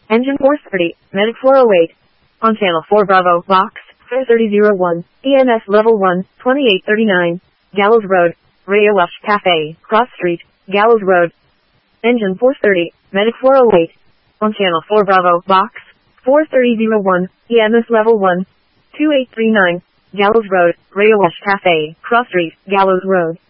Engine 430, Medic 408. On Channel 4 Bravo, Box 3001, EMS Level 1, 2839, Gallows Road, Radio Welsh Cafe, Cross Street, Gallows Road. Engine 430, Medic 408. On Channel 4 Bravo, Box 4301, EMS Level 1, 2839, Gallows Road, Radio Welsh Cafe, Cross Street, Gallows Road.